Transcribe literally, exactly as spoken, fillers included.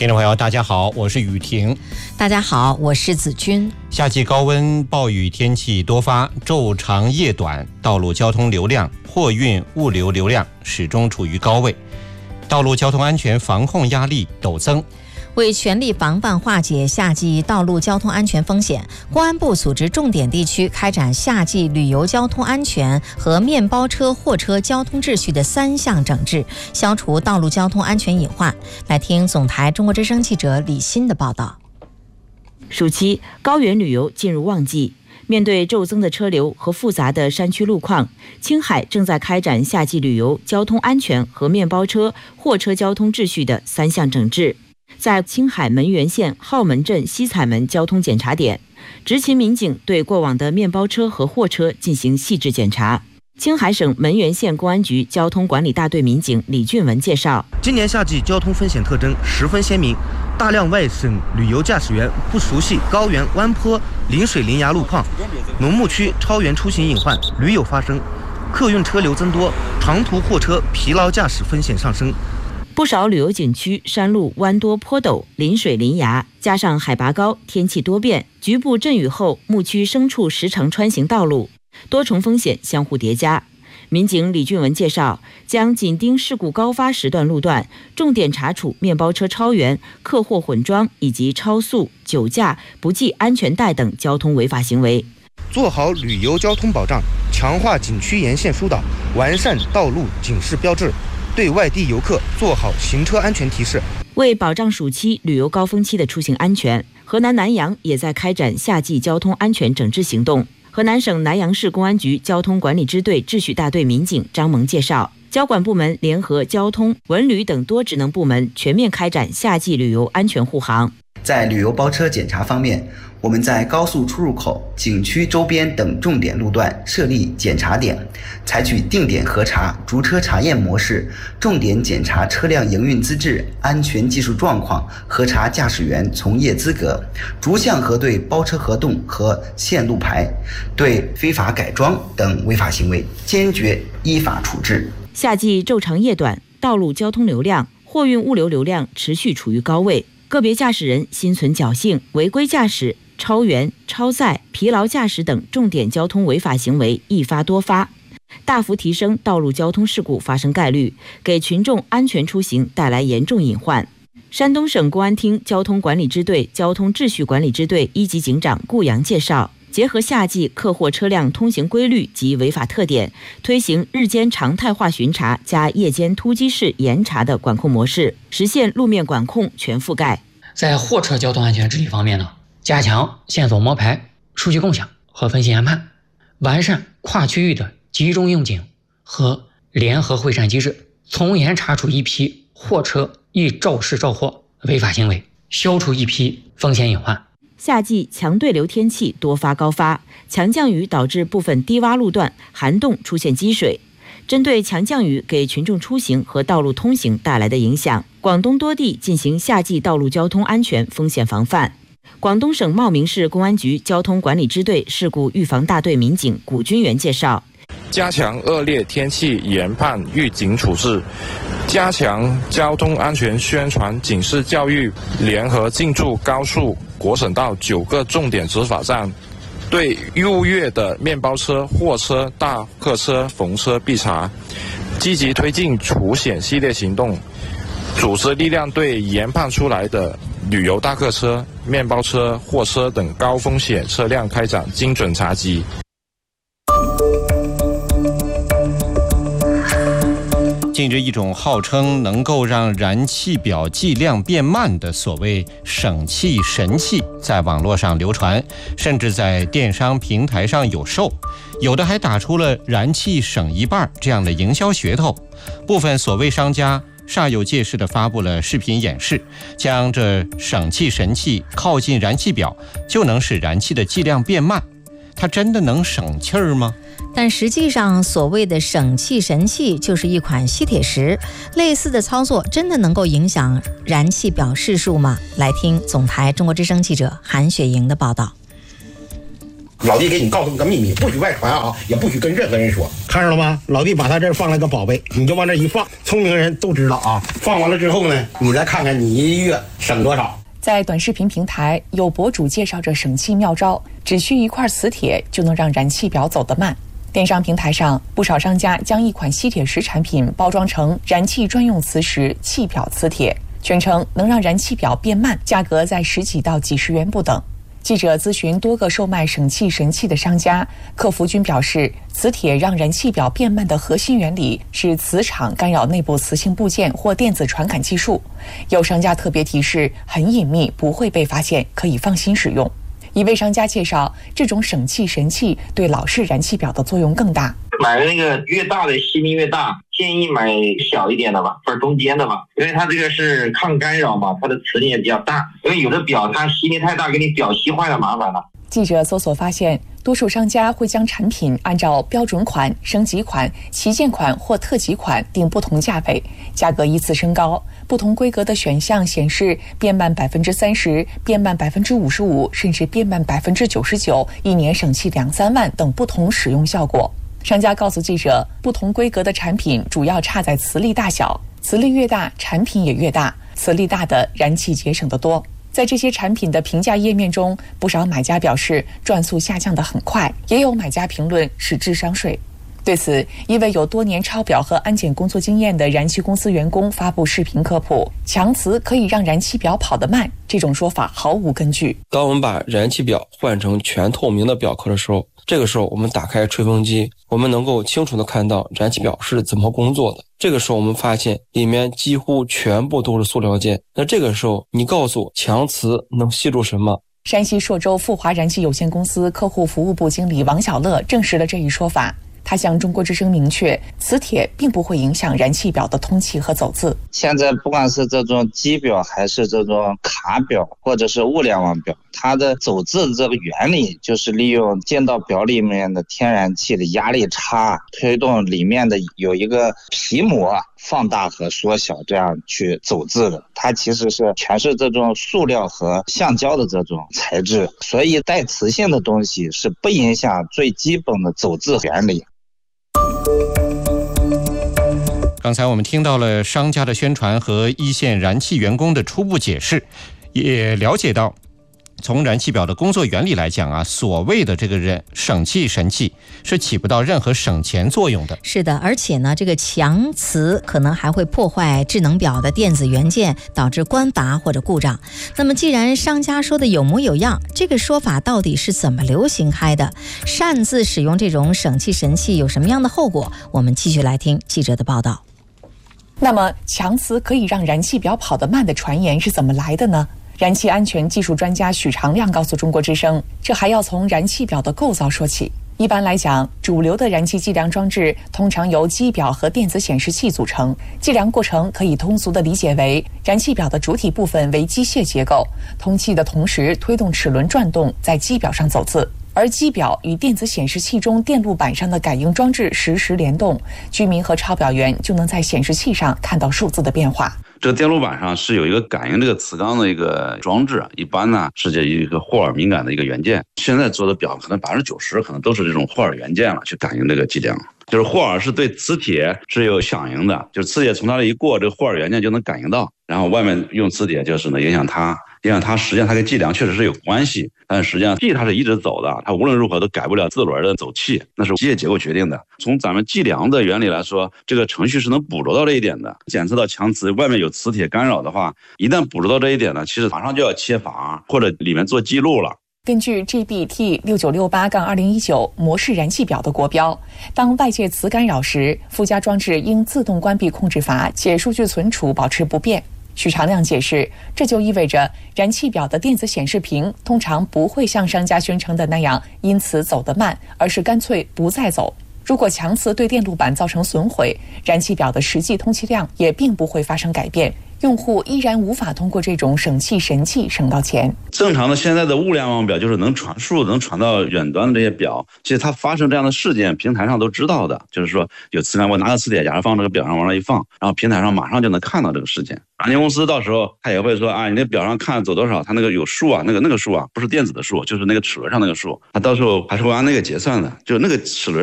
听众朋友大家好，我是雨婷。 大家好，我是子君。 夏季高温暴雨天气多发，昼长夜短，道路交通流量、货运物流流量始终处于高位，道路交通安全防控压力陡增。 为全力防范化解夏季道路交通安全风险，公安部组织重点地区开展夏季旅游交通安全和面包车、货车交通秩序的三项整治，消除道路交通安全隐患。来听总台中国之声记者李欣的报道。 暑期高原旅游进入旺季，面对骤增的车流和复杂的山区路况，青海正在开展夏季旅游交通安全和面包车、货车交通秩序的三项整治。在青海门源县浩门镇西彩门交通检查点，执勤民警对过往的面包车和货车进行细致检查。青海省门源县公安局交通管理大队民警李俊文介绍， 今年夏季交通风险特征十分鲜明，大量外省旅游驾驶员不熟悉高原弯坡、临水临崖路况，农牧区超员出行隐患屡有发生，客运车流增多，长途货车疲劳驾驶风险上升。 不少旅游景区山路弯多坡陡，临水临崖，加上海拔高，天气多变，局部阵雨后牧区牲畜时常穿行道路，多重风险相互叠加。民警李俊文介绍，将紧盯事故高发时段路段，重点查处面包车超员、客货混装以及超速、酒驾、不系安全带等交通违法行为， 做好旅游交通保障，强化景区沿线疏导，完善道路警示标志，对外地游客做好行车安全提示。 为保障暑期旅游高峰期的出行安全，河南南阳也在开展夏季交通安全整治行动。河南省南阳市公安局交通管理支队秩序大队民警张萌介绍，交管部门联合交通、文旅等多职能部门全面开展夏季旅游安全护航。 在旅游包车检查方面，我们在高速出入口、景区周边等重点路段设立检查点，采取定点核查、逐车查验模式，重点检查车辆营运资质、安全技术状况，核查驾驶员从业资格，逐项核对包车合同和线路牌，对非法改装等违法行为坚决依法处置。 夏季昼长夜短，道路交通流量、货运物流流量持续处于高位，个别驾驶人心存侥幸，违规驾驶、超员、超载、疲劳驾驶等重点交通违法行为一发多发，大幅提升道路交通事故发生概率，给群众安全出行带来严重隐患。山东省公安厅交通管理支队交通秩序管理支队一级警长顾阳介绍，结合夏季客货车辆通行规律及违法特点，推行日间常态化巡查加夜间突击式严查的管控模式，实现路面管控全覆盖。 在货车交通安全治理方面呢，加强线索摸排、数据共享和分析研判，完善跨区域的集中用警和联合会战机制，从严查处一批货车易肇事肇祸违法行为，消除一批风险隐患。 夏季强对流天气多发高发，强降雨导致部分低洼路段涵洞出现积水。针对强降雨给群众出行和道路通行带来的影响，广东多地进行夏季道路交通安全风险防范。广东省茂名市公安局交通管理支队事故预防大队民警古军元介绍， 加强恶劣天气研判预警处置，加强交通安全宣传警示教育，联合进驻高速、国省道九个重点执法站，对入粤的面包车、货车、大客车逢车必查，积极推进除险系列行动，组织力量对研判出来的旅游大客车、面包车、货车等高风险车辆开展精准查缉。 近日，一种号称能够让燃气表计量变慢的所谓省气神器在网络上流传，甚至在电商平台上有售，有的还打出了燃气省一半这样的营销噱头。部分所谓商家煞有介事地发布了视频演示，将这省气神器靠近燃气表就能使燃气的计量变慢，它真的能省气儿吗？ 但实际上，所谓的省气神器就是一款吸铁石，类似的操作真的能够影响燃气表示数吗？来听总台中国之声记者韩雪莹的报道。 老弟给你告诉你个秘密，不许外传啊，也不许跟任何人说。 看着了吗？老弟把他这儿放了个宝贝，你就往这一放，聪明人都知道啊。放完了之后呢，你再看看你一月省多少。 在短视频平台，有博主介绍着省气妙招，只需一块磁铁就能让燃气表走得慢。电商平台上，不少商家将一款吸铁石产品包装成燃气专用磁石气表磁铁，宣称能让燃气表变慢，价格在十几到几十元不等。记者咨询多个售卖省气神器的商家，客服均表示，磁铁让燃气表变慢的核心原理是磁场干扰内部磁性部件或电子传感技术。有商家特别提示，很隐秘，不会被发现，可以放心使用。一位商家介绍，这种省气神器对老式燃气表的作用更大。 买那个越大的吸力越大，建议买小一点的吧，或者中间的吧，因为它这个是抗干扰嘛，它的磁力也比较大。因为有的表它吸力太大，给你表吸坏了麻烦了。 记者搜索发现，多数商家会将产品按照标准款、升级款、旗舰款或特级款定不同价位，价格依次升高。不同规格的选项显示变慢百分之三十、变慢百分之五十五，甚至变慢百分之九十九，一年省气两三万等不同使用效果。商家告诉记者，不同规格的产品主要差在磁力大小，磁力越大，产品也越大，磁力大的燃气节省得多。在这些产品的评价页面中，不少买家表示转速下降得很快，也有买家评论是智商税。对此，一位有多年抄表和安检工作经验的燃气公司员工发布视频科普，强磁可以让燃气表跑得慢，这种说法毫无根据。 当我们把燃气表换成全透明的表壳的时候，这个时候我们打开吹风机，我们能够清楚地看到燃气表是怎么工作的。这个时候我们发现里面几乎全部都是塑料件。那这个时候你告诉我强磁能吸住什么？ 山西朔州富华燃气有限公司客户服务部经理王小乐证实了这一说法。他向中国之声明确，磁铁并不会影响燃气表的通气和走字。 现在不管是这种机表还是这种卡表或者是物联网表，它的走字的这个原理就是利用进到表里面的天然气的压力差，推动里面的有一个皮膜放大和缩小，这样去走字的。它其实是全是这种塑料和橡胶的这种材质，所以带磁性的东西是不影响最基本的走字原理。 刚才我们听到了商家的宣传和一线燃气员工的初步解释，也了解到从燃气表的工作原理来讲啊，所谓的这个人省气神器是起不到任何省钱作用的。 是的，而且呢，这个强磁可能还会破坏智能表的电子元件，导致关阀或者故障。那么既然商家说的有模有样，这个说法到底是怎么流行开的？擅自使用这种省气神器有什么样的后果？我们继续来听记者的报道。 那么强磁可以让燃气表跑得慢的传言是怎么来的呢？燃气安全技术专家许长亮告诉中国之声，这还要从燃气表的构造说起。一般来讲，主流的燃气计量装置通常由机表和电子显示器组成。计量过程可以通俗地理解为，燃气表的主体部分为机械结构，通气的同时推动齿轮转动，在机表上走字。而机表与电子显示器中电路板上的感应装置实时联动，居民和抄表员就能在显示器上看到数字的变化。 这个电路板上是有一个感应这个磁钢的一个装置，一般呢是这一个霍尔敏感的一个元件。现在做的表可能百分之九十可能都是这种霍尔元件了，去感应这个计量。就是霍尔是对磁铁是有响应的，就是磁铁从它这一过，这个霍尔元件就能感应到，然后外面用磁铁就是呢影响它。影响它，实际上它跟计量确实是有关系，但实际上气它是一直走的，它无论如何都改不了自轮的走气，那是机械结构决定的。从咱们计量的原理来说，这个程序是能捕捉到这一点的。检测到强磁外面有磁铁干扰的话，一旦捕捉到这一点呢，其实马上就要切阀或者里面做记录了。 根据 G B T 六九六八二零一九 模式燃气表的国标，当外界磁干扰时，附加装置应自动关闭控制阀，且数据存储保持不变。许长亮解释，这就意味着燃气表的电子显示屏通常不会像商家宣称的那样因此走得慢，而是干脆不再走。如果强磁对电路板造成损毁，燃气表的实际通气量也并不会发生改变，用户依然无法通过这种省气神器省到钱。 正常的现在的物联网表就是能传输能传到远端的这些表，其实它发生这样的事件平台上都知道的，就是说有磁感，我拿个磁铁夹放这个表上往那一放，然后平台上马上就能看到这个事件。燃气公司到时候他也会说啊，你那表上看走多少，他那个有数啊，那个那个数啊不是电子的数，就是那个齿轮上那个数，他到时候还是会按那个结算的，就那个齿轮